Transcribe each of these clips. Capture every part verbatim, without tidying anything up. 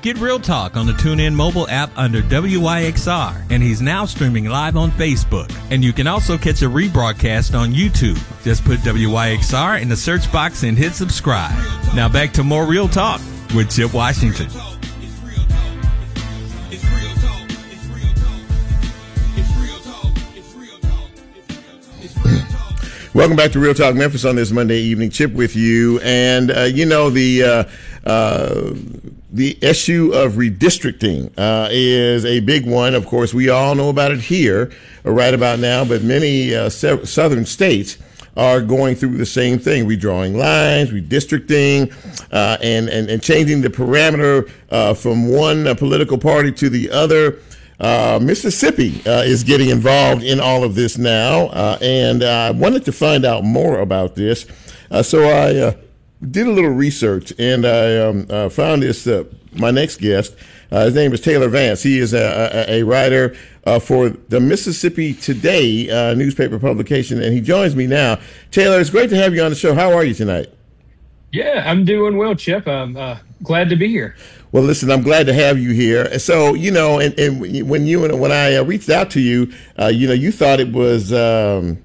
Get Real Talk on the TuneIn mobile app under W I X R, and he's now streaming live on Facebook. And you can also catch a rebroadcast on YouTube. Just put W I X R in the search box and hit subscribe. Now back to more Real Talk with Chip Washington. Welcome back to Real Talk Memphis on this Monday evening. Chip with you. And, uh, you know, the uh, uh, the issue of redistricting uh, is a big one. Of course, we all know about it here right about now, but many uh, se- southern states are going through the same thing, redrawing lines, redistricting, uh, and, and, and changing the parameter uh, from one uh, political party to the other. Uh, Mississippi uh, is getting involved in all of this now, uh, and uh, I wanted to find out more about this. Uh, so I uh, did a little research, and I um, uh, found this, uh, my next guest. Uh, his name is Taylor Vance. He is a, a, a writer uh, for the Mississippi Today uh, newspaper publication, and he joins me now. Taylor, it's great to have you on the show. How are you tonight? Yeah, I'm doing well, Chip. I'm uh, glad to be here. Well, listen, I'm glad to have you here. So, you know, and, and when you and when I uh, reached out to you, uh, you know, you thought it was, um,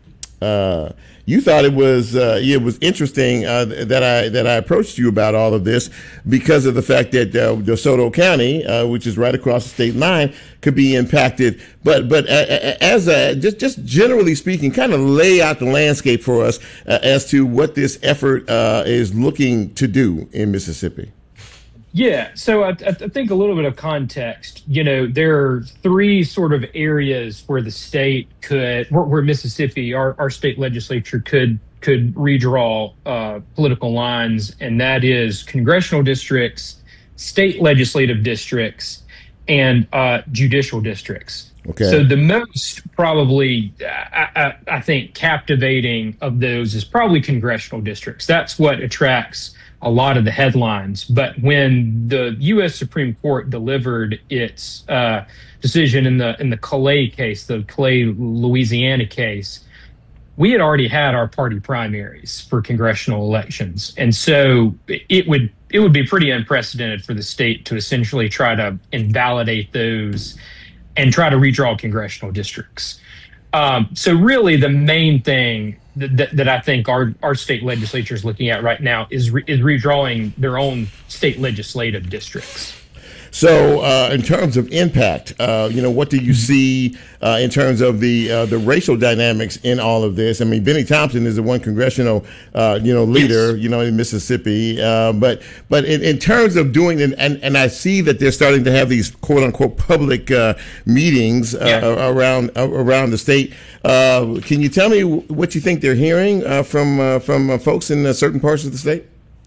uh, you thought it was, uh, it was interesting uh, that I that I approached you about all of this because of the fact that uh, DeSoto County, uh, which is right across the state line, could be impacted. But but as a, just just generally speaking, kind of lay out the landscape for us uh, as to what this effort uh, is looking to do in Mississippi. Yeah, so I, I think a little bit of context. You know, there are three sort of areas where the state could, where, where Mississippi, our, our state legislature could could redraw uh, political lines, and that is congressional districts, state legislative districts, and uh, judicial districts. Okay. So the most probably, I, I, I think, captivating of those is probably congressional districts. That's what attracts a lot of the headlines. But when the U S Supreme Court delivered its uh, decision in the in the Clay case, the Clay, Louisiana case, we had already had our party primaries for congressional elections, and so it would it would be pretty unprecedented for the state to essentially try to invalidate those and try to redraw congressional districts. Um, so really, the main thing that, that I think our, our state legislature is looking at right now is re, is redrawing their own state legislative districts. So, uh, in terms of impact, uh, you know, what do you see uh, in terms of the uh, the racial dynamics in all of this? I mean, Benny Thompson is the one congressional, uh, you know, leader, yes. you know, in Mississippi. Uh, but but in, in terms of doing it, and, and I see that they're starting to have these quote unquote public uh, meetings uh, yeah. around uh, around the state. Uh, can you tell me what you think they're hearing uh, from uh, from uh, folks in uh, certain parts of the state?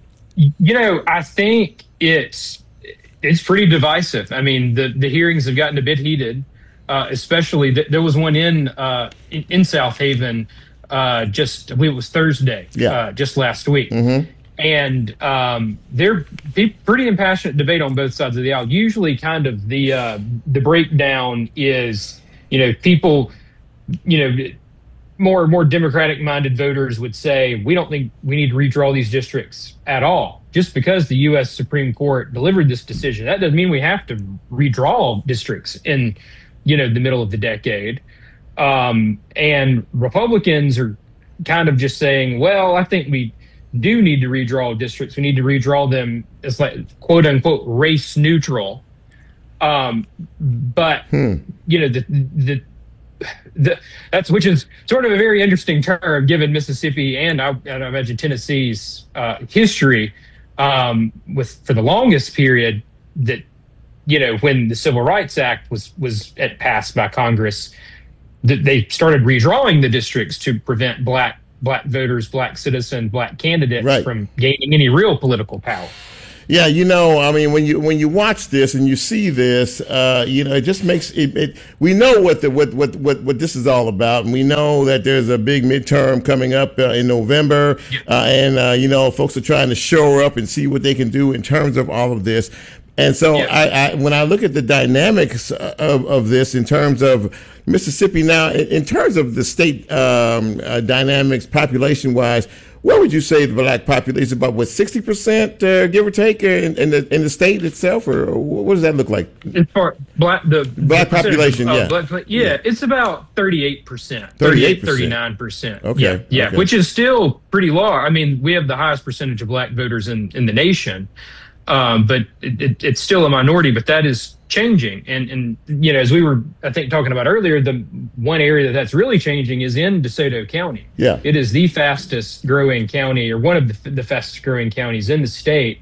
You know, I think it's. It's pretty divisive. I mean, the, the hearings have gotten a bit heated, uh, especially th- there was one in uh, in, in South Haven uh, just, I believe it was Thursday, yeah. uh, just last week. Mm-hmm. And um, they're pretty impassionate debate on both sides of the aisle. Usually kind of the uh, the breakdown is, you know, people, you know, more more Democratic-minded voters would say, we don't think we need to redraw these districts at all. Just because the U S Supreme Court delivered this decision, that doesn't mean we have to redraw districts in, you know, the middle of the decade. Um, and Republicans are kind of just saying, well, I think we do need to redraw districts. We need to redraw them as like quote unquote race neutral. Um, but hmm. you know, the the The, that's which is sort of a very interesting term given Mississippi and I, and I imagine Tennessee's uh, history um, with for the longest period that, you know, when the Civil Rights Act was was at, passed by Congress, that they started redrawing the districts to prevent black black voters, black citizen, black candidates right. from gaining any real political power. Yeah, you know, I mean, when you when you watch this and you see this, uh, you know, it just makes it. it we know what the what, what what what this is all about, and we know that there's a big midterm coming up uh, in November, uh, and uh, you know, folks are trying to shore up and see what they can do in terms of all of this. And so, yeah. I, I when I look at the dynamics of of this in terms of Mississippi now, in, in terms of the state um, uh, dynamics, population wise. What would you say the black population about what sixty percent, uh, give or take, uh, in, in the in the state itself, or what does that look like? As far black the black the population, yeah. Black, yeah, yeah, it's about thirty-eight percent, thirty-eight, thirty-nine percent. Okay, yeah, yeah, okay. Which is still pretty large. I mean, we have the highest percentage of black voters in in the nation, um, but it, it, it's still a minority. But that is changing, and and you know, as we were I think talking about earlier, the one area that that's really changing is in DeSoto County. Yeah, it is the fastest growing county, or one of the, the fastest growing counties in the state,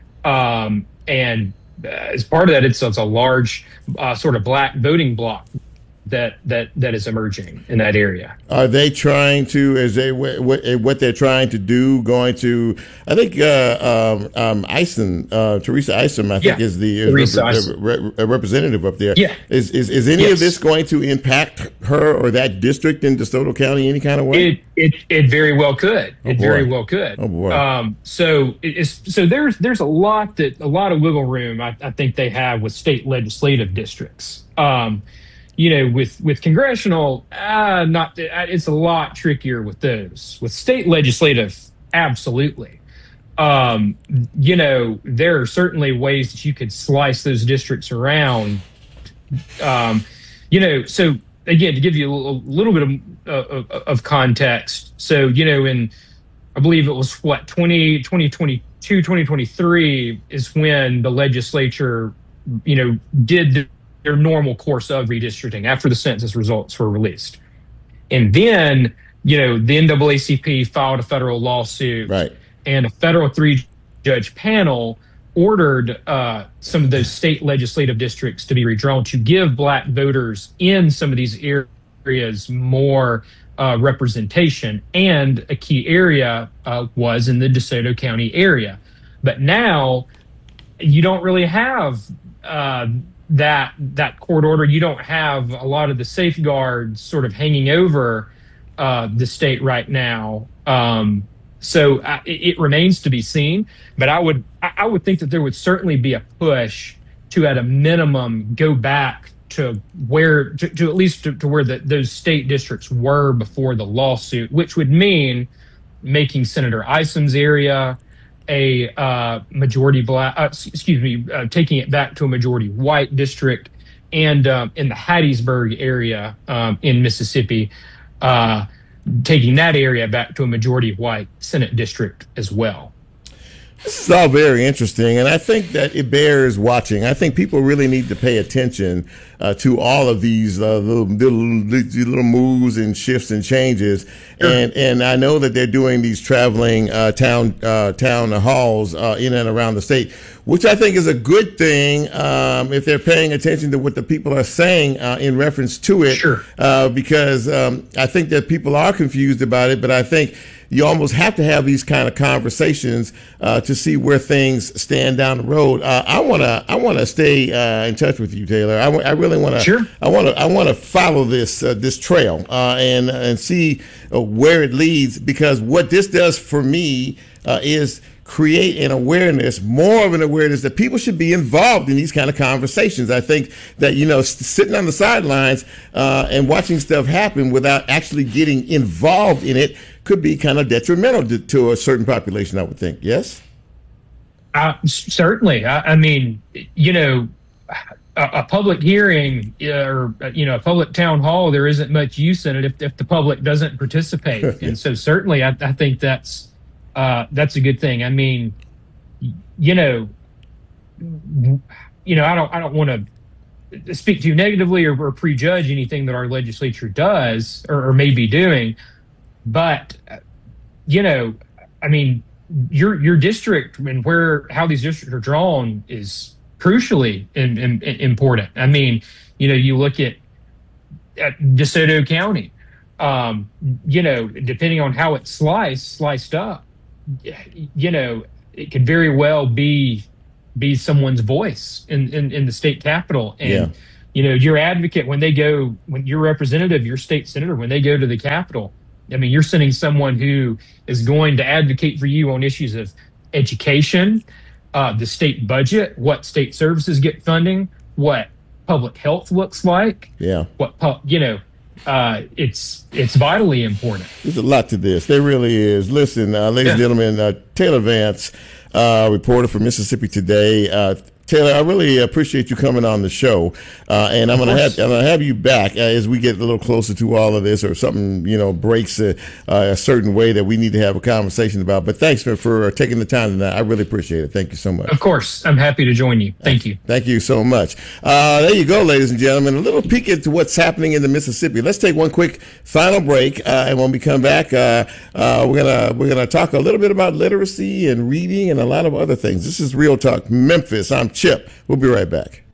um, and uh, as part of that, it's, it's a large uh, sort of black voting bloc that that that is emerging in that area. Are they trying to, is they what, what they're trying to do, going to, I think uh, um, um, Isom, uh, Teresa Isom, I think yeah. is the is rep- rep- rep- representative up there. Yeah. Is, is, is any yes. of this going to impact her or that district in DeSoto County any kind of way? It it, it very well could. Oh, it boy. very well could. Oh boy. Um, so it's so there's there's a lot that a lot of wiggle room I, I think they have with state legislative districts. Um, You know, with with congressional, uh, not it's a lot trickier with those. With state legislative, absolutely. Um, you know, there are certainly ways that you could slice those districts around. Um, you know, so again, to give you a little, little bit of, uh, of context. So, you know, in I believe it was what twenty twenty-two, twenty twenty-three is when the legislature, you know, did the their normal course of redistricting after the census results were released. And then, you know, the N double A C P filed a federal lawsuit, right. and a federal three-judge panel ordered uh, some of those state legislative districts to be redrawn to give black voters in some of these areas more uh, representation. And a key area uh, was in the DeSoto County area. But now you don't really have uh, that that court order. You don't have a lot of the safeguards sort of hanging over uh, the state right now. Um, so uh, it, it remains to be seen. But I would I would think that there would certainly be a push to, at a minimum, go back to where to, to at least to, to where the, those state districts were before the lawsuit, which would mean making Senator Isom's area a uh, majority black, uh, excuse me, uh, taking it back to a majority white district, and um, in the Hattiesburg area um, in Mississippi, uh, taking that area back to a majority white Senate district as well. This is all very interesting, and I think that it bears watching. I think people really need to pay attention uh, to all of these uh, little, little little moves and shifts and changes. Sure. And and I know that they're doing these traveling uh, town uh, town halls uh, in and around the state, which I think is a good thing um, if they're paying attention to what the people are saying uh, in reference to it. Sure. Uh, because um, I think that people are confused about it, but I think you almost have to have these kind of conversations uh, to see where things stand down the road. Uh, I wanna, I wanna stay uh, in touch with you, Taylor. I, w- I really wanna, sure. I wanna, I wanna follow this uh, this trail uh, and and see uh, where it leads. Because what this does for me uh, is create an awareness, more of an awareness that people should be involved in these kind of conversations. I think that, you know, sitting on the sidelines uh, and watching stuff happen without actually getting involved in it could be kind of detrimental to, to a certain population, I would think. Yes? Uh, certainly. I, I mean, you know, a, a public hearing uh, or, you know, a public town hall, there isn't much use in it if, if the public doesn't participate. Yeah. And so certainly I, I think that's, Uh, that's a good thing. I mean, you know, you know, I don't, I don't want to speak too negatively or, or prejudge anything that our legislature does or, or may be doing, but you know, I mean, your your district and where how these districts are drawn is crucially in, in, in important. I mean, you know, you look at, at DeSoto County, um, you know, depending on how it's sliced, sliced up. You know, it could very well be be someone's voice in, in, in the state capitol. And, yeah. you know, your advocate, when they go, when your representative, your state senator, when they go to the Capitol, I mean, you're sending someone who is going to advocate for you on issues of education, uh, the state budget, what state services get funding, what public health looks like, yeah, what, pu- you know, uh, it's it's vitally important. There's a lot to this. There really is. Listen, uh, ladies Yeah. and gentlemen, uh, Taylor Vance, uh, reporter for Mississippi Today. Uh, Taylor, I really appreciate you coming on the show, uh, and I'm going to have I'm going to have you back uh, as we get a little closer to all of this, or something you know breaks uh, uh, a certain way that we need to have a conversation about. But thanks for, for taking the time tonight. I really appreciate it. Thank you so much. Of course, I'm happy to join you. Thank you. Thank you so much. Uh, there you go, ladies and gentlemen. A little peek into what's happening in the Mississippi. Let's take one quick final break, uh, and when we come back, uh, uh, we're gonna we're gonna talk a little bit about literacy and reading and a lot of other things. This is Real Talk Memphis. I'm Chip. We'll be right back.